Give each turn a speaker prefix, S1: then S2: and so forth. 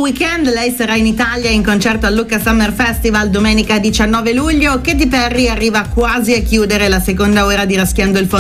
S1: weekend. Lei sarà in Italia in concerto al Lucca Summer Festival domenica 19 luglio. Katy Perry arriva quasi a chiudere la seconda ora di Raschiando il fondo